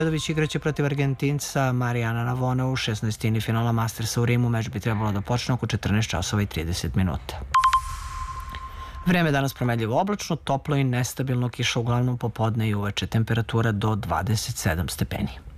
Nedović igraće protiv Argentinca Marijana Navona u 16. finala Mastersa u Rimu. Meč bi trebalo da počne oko 14 časova i 30 minuta. Vreme danas promenljivo oblačno, toplo i nestabilno, kiša uglavnom popodne i uveče, temperatura do 27 stepeni.